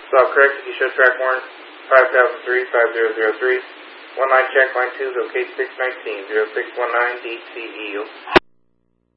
Stop correct. You should track warrant 5003-5003. One line check, line 2, locate 619-0619 DCE.